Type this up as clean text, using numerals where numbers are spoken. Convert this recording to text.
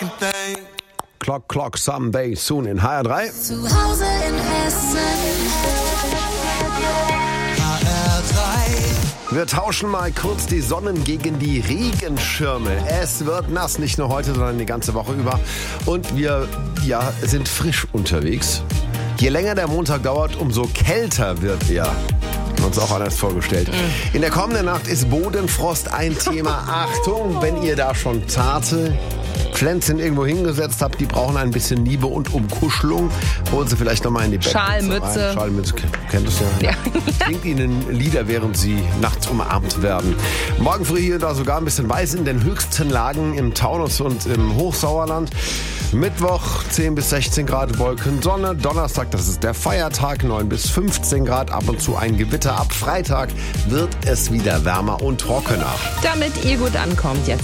Clock, someday soon in HR3. Zu Hause in Hessen. Wir tauschen mal kurz die Sonnen gegen die Regenschirme. Es wird nass, nicht nur heute, sondern die ganze Woche über. Und wir sind frisch unterwegs. Je länger der Montag dauert, umso kälter wird er. Haben wir uns auch anders vorgestellt. In der kommenden Nacht ist Bodenfrost ein Thema. Achtung, wenn ihr da schon zarte Pflänzchen irgendwo hingesetzt habt, die brauchen ein bisschen Liebe und Umkuschelung. Holen sie vielleicht nochmal in die Schalmütze. Schalmütze, kennt es ja. Singt ihnen Lieder, während sie nachts umarmt werden. Morgen früh hier und da sogar ein bisschen weiß in den höchsten Lagen im Taunus und im Hochsauerland. Mittwoch 10 bis 16 Grad Wolken, Sonne. Donnerstag, das ist der Feiertag, 9 bis 15 Grad. Ab und zu ein Gewitter. Ab Freitag wird es wieder wärmer und trockener. Damit ihr gut ankommt, jetzt